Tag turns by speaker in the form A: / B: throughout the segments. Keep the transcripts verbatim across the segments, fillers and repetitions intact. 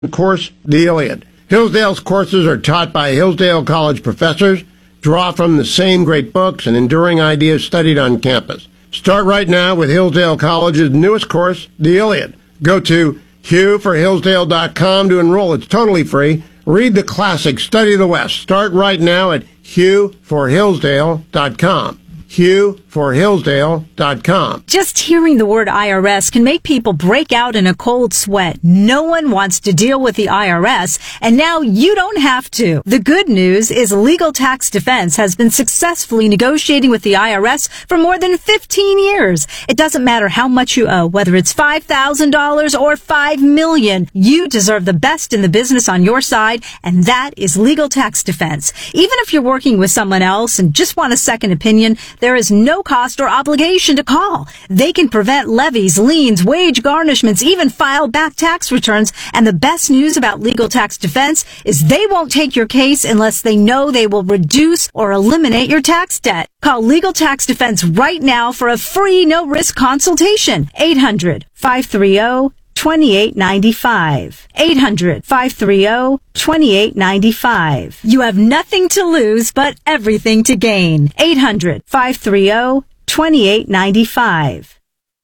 A: course, the Iliad. Hillsdale's courses are taught by Hillsdale College professors, draw from the same great books and enduring ideas studied on campus. Start right now with Hillsdale College's newest course, the Iliad. Go to hugh for hillsdale dot com to enroll. It's totally free. Read the classics, study the West. Start right now at hugh for hillsdale dot com. hugh for hillsdale dot com.
B: Just hearing the word I R S can make people break out in a cold sweat. No one wants to deal with the I R S, and now you don't have to. The good news is Legal Tax Defense has been successfully negotiating with the I R S for more than fifteen years. It doesn't matter how much you owe, whether it's five thousand dollars or five million dollars. You deserve the best in the business on your side, and that is Legal Tax Defense. Even if you're working with someone else and just want a second opinion, there is no cost or obligation to call. They can prevent levies, liens, wage garnishments, even file back tax returns. And the best news about Legal Tax Defense is they won't take your case unless they know they will reduce or eliminate your tax debt. Call Legal Tax Defense right now for a free no-risk consultation. eight hundred, five three zero, two eight nine five. eight hundred, five three zero, two eight nine five. You have nothing to lose, but everything to gain. eight hundred, five three zero, two eight nine five.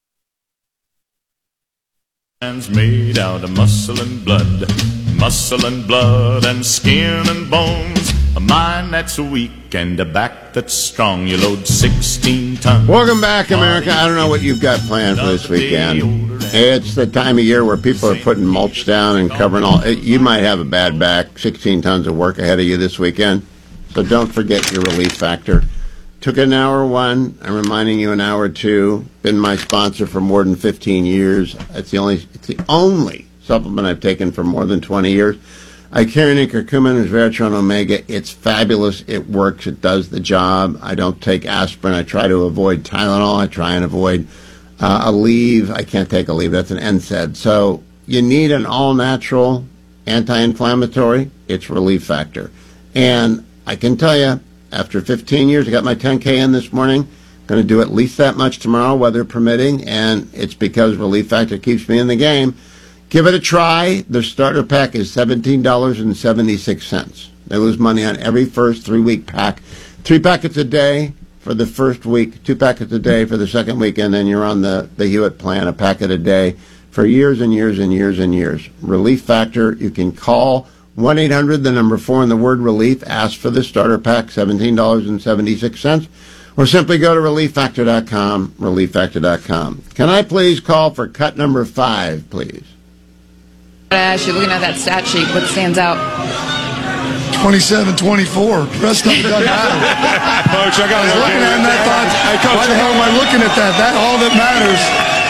C: Hands made out of muscle and blood, muscle and blood and skin and bones. A mind that's weak and a back that's strong. You load sixteen tons.
A: Welcome back, America. I don't know what you've got planned for this weekend. It's the time of year where people are putting mulch down and covering all. You might have a bad back, sixteen tons of work ahead of you this weekend. So don't forget your relief factor. Took an hour one. I'm reminding you an hour two. Been my sponsor for more than fifteen years. It's the only, it's the only supplement I've taken for more than twenty years. I carry an curcumin, resveratrol, omega. It's fabulous. It works. It does the job. I don't take aspirin. I try to avoid Tylenol. I try and avoid uh, a leave. I can't take a leave. That's an N SAID. So you need an all-natural anti-inflammatory. It's Relief Factor. And I can tell you, after fifteen years, I got my ten K in this morning. Going to do at least that much tomorrow, weather permitting. And it's because Relief Factor keeps me in the game. Give it a try. The starter pack is seventeen dollars and seventy-six cents. They lose money on every first three-week pack. Three packets a day for the first week, two packets a day for the second week, and then you're on the, the Hewitt plan, a packet a day for years and years and years and years. Relief Factor, you can call one eight hundred, the number four, and the word relief. Ask for the starter pack, seventeen dollars and seventy-six cents. Or simply go to relief factor dot com, relief factor dot com. Can I please call for cut number five, please?
D: Ash, you're looking at that stat sheet. What stands out?
E: twenty-seven twenty-four. The rest of it doesn't matter.
C: Coach, I got
E: I was looking at it and I thought,
C: Hey, Coach,
E: why the hell am I looking at that? That's all that matters.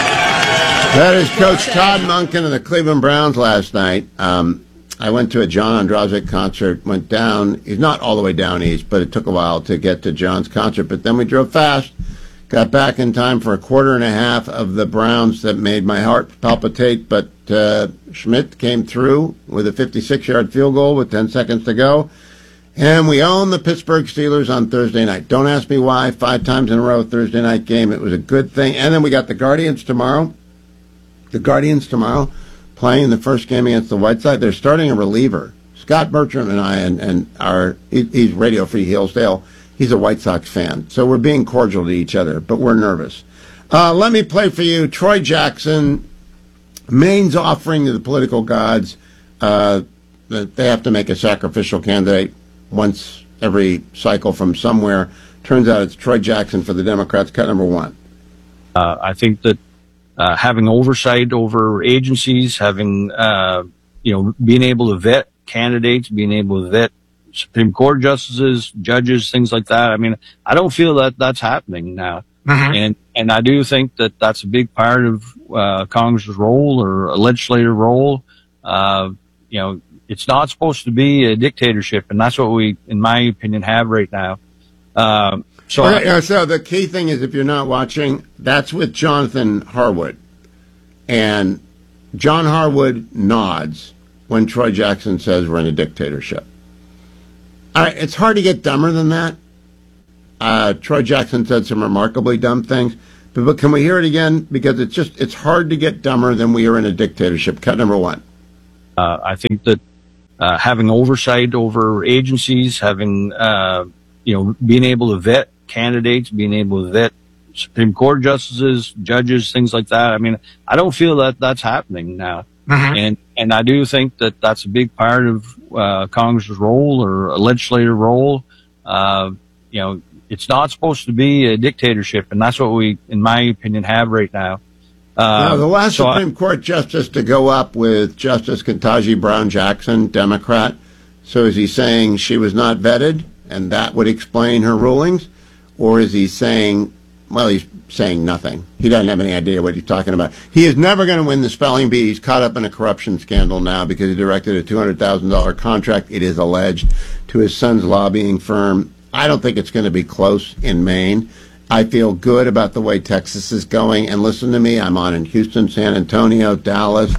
A: That is Coach Todd Monken of the Cleveland Browns last night. Um, I went to a John Andrazik concert, went down. He's not all the way down east, but it took a while to get to John's concert. But then we drove fast, got back in time for a quarter and a half of the Browns that made my heart palpitate. But uh, Schmidt came through with a fifty-six-yard field goal with ten seconds to go. And we own the Pittsburgh Steelers on Thursday night. Don't ask me why. Five times in a row, Thursday night game. It was a good thing. And then we got the Guardians tomorrow. The Guardians tomorrow playing the first game against the White Sox. They're starting a reliever. Scott Bertram and I, and, and our, he, he's Radio Free Hillsdale. He's a White Sox fan. So we're being cordial to each other, but we're nervous. Uh, let me play for you Troy Jackson. Maine's offering to the political gods uh, that they have to make a sacrificial candidate once every cycle from somewhere. Turns out it's Troy Jackson for the Democrats. Cut number one.
F: Uh, I think that uh, having oversight over agencies, having, uh, you know, being able to vet candidates, being able to vet Supreme Court justices, judges, things like that. I mean, I don't feel that that's happening now. Mm-hmm. And, and I do think that that's a big part of, uh, Congress's role or a legislative role. Uh, you know, it's not supposed to be a dictatorship, and that's what we, in my opinion, have right now. Um, so,
A: okay,
F: I,
A: so the key thing is, if you're not watching, that's with Jonathan Harwood. And John Harwood nods when Troy Jackson says we're in a dictatorship. All right, it's hard to get dumber than that. Uh, Troy Jackson said some remarkably dumb things. But, but can we hear it again? Because it's just, it's hard to get dumber than we are in a dictatorship. Cut number one.
F: Uh, I think that uh, having oversight over agencies, having uh, you know, being able to vet candidates, being able to vet Supreme Court justices, judges, things like that. I mean, I don't feel that that's happening now. Mm-hmm. And, and I do think that that's a big part of, uh, Congress's role or a legislative role. Uh, you know, it's not supposed to be a dictatorship, and that's what we, in my opinion, have right now. Uh,
A: now, the last
F: so
A: Supreme
F: I,
A: Court justice to go up with Justice Ketanji Brown Jackson, Democrat. So is he saying she was not vetted, and that would explain her rulings? Or is he saying, well, he's saying nothing. He doesn't have any idea what he's talking about. He is never going to win the spelling bee. He's caught up in a corruption scandal now because he directed a two hundred thousand dollars contract, it is alleged, to his son's lobbying firm. I don't think it's going to be close in Maine. I feel good about the way Texas is going. And listen to me, I'm on in Houston, San Antonio, Dallas,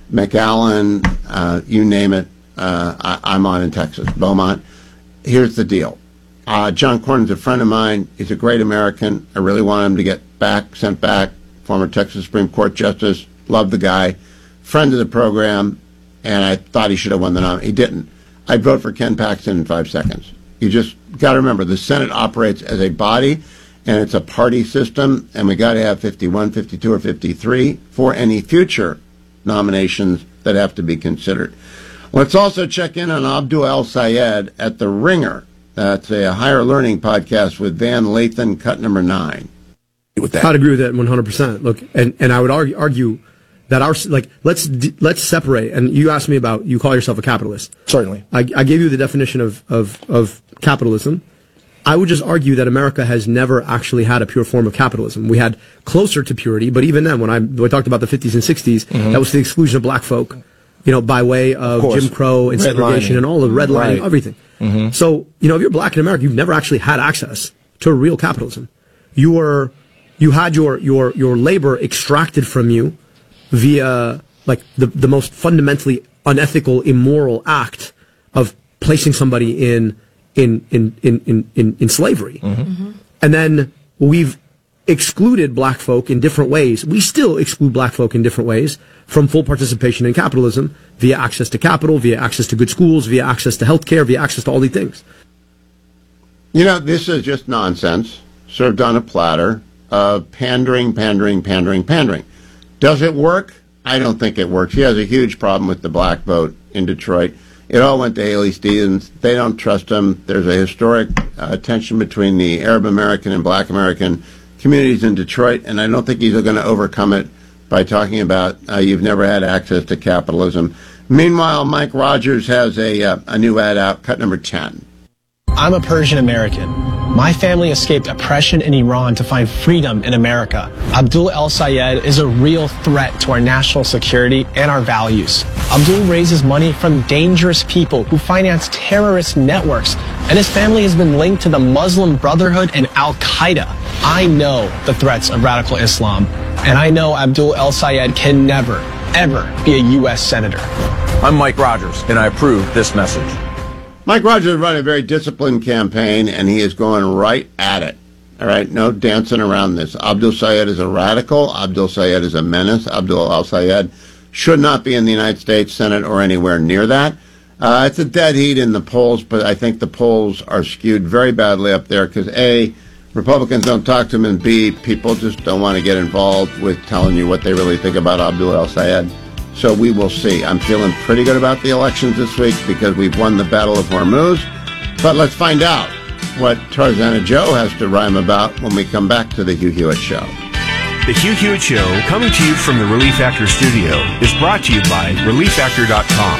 A: McAllen, uh, you name it. Uh, I, I'm on in Texas, Beaumont. Here's the deal. Uh, John Cornyn's a friend of mine. He's a great American. I really want him to get back, sent back. Former Texas Supreme Court Justice. Love the guy. Friend of the program. And I thought he should have won the nomination. He didn't. I'd vote for Ken Paxton in five seconds. You just got to remember, the Senate operates as a body, and it's a party system, and we got to have fifty-one, fifty-two, or fifty-three for any future nominations that have to be considered. Let's also check in on Abdul El-Sayed at The Ringer. That's a higher learning podcast with Van Lathan, cut number nine.
G: With that. I'd agree with that one hundred percent. Look, and, and I would argue, argue that our, like, let's, let's separate. And you asked me about, you call yourself a capitalist.
H: Certainly.
G: I, I gave you the definition of, of, of capitalism. I would just argue that America has never actually had a pure form of capitalism. We had closer to purity, but even then, when I, when I talked about the fifties and sixties, mm-hmm. that was the exclusion of black folk, you know, by way of, of Jim Crow and segregation and all the redlining, right. everything. Mm-hmm. So, you know, if you're black in America, you've never actually had access to real capitalism. You were, you had your, your, your labor extracted from you via, like, the, the most fundamentally unethical, immoral act of placing somebody in, in, in, in, in, in, in slavery. Mm-hmm. Mm-hmm. And then we've excluded black folk in different ways. We still exclude black folk in different ways from full participation in capitalism via access to capital, via access to good schools, via access to health care, via access to all these things.
A: You know, this is just nonsense served on a platter of pandering, pandering, pandering, pandering. Does it work? I don't think it works. He has a huge problem with the black vote in Detroit. It all went to Haley Stevens. They don't trust him. There's a historic uh, tension between the Arab American and black American communities in Detroit, and I don't think he's going to overcome it by talking about uh, you've never had access to capitalism. Meanwhile, Mike Rogers has a, uh, a new ad out, cut number ten.
I: I'm a Persian American. My family escaped oppression in Iran to find freedom in America. Abdul El-Sayed is a real threat to our national security and our values. Abdul raises money from dangerous people who finance terrorist networks, and his family has been linked to the Muslim Brotherhood and Al-Qaeda. I know the threats of radical Islam, and I know Abdul El-Sayed can never, ever be a U S Senator.
H: I'm Mike Rogers, and I approve this message.
A: Mike Rogers run a very disciplined campaign, and he is going right at it. All right, no dancing around this. Abdul Sayed is a radical. Abdul Sayed is a menace. Abdul El-Sayed should not be in the United States Senate or anywhere near that. Uh, it's a dead heat in the polls, but I think the polls are skewed very badly up there because, A, Republicans don't talk to them, and B, people just don't want to get involved with telling you what they really think about Abdul El-Sayed. So we will see. I'm feeling pretty good about the elections this week because we've won the Battle of Hormuz. But let's find out what Tarzana Joe has to rhyme about when we come back to the Hugh Hewitt Show.
J: The Hugh Hewitt Show, coming to you from the Relief Factor studio, is brought to you by relief factor dot com.